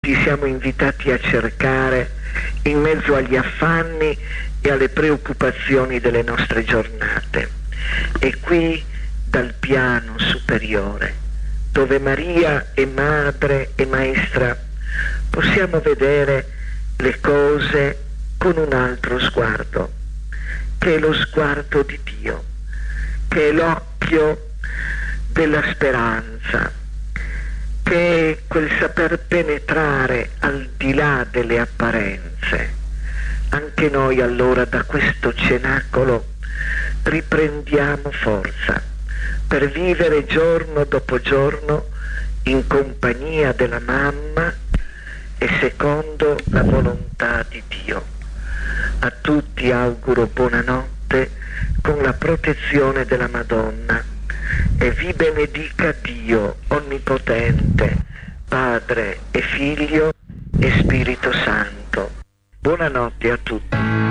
Siamo invitati a cercare in mezzo agli affanni e alle preoccupazioni delle nostre giornate. E qui dal piano superiore, dove Maria è madre e maestra, possiamo vedere le cose con un altro sguardo, che è lo sguardo di Dio, che è l'occhio della speranza, che è quel saper penetrare al di là delle apparenze. Anche noi allora da questo cenacolo riprendiamo forza per vivere giorno dopo giorno in compagnia della mamma e secondo la volontà di Dio. A tutti auguro buonanotte con la protezione della Madonna, e vi benedica Dio Onnipotente, Padre e Figlio e Spirito Santo. Buonanotte a tutti.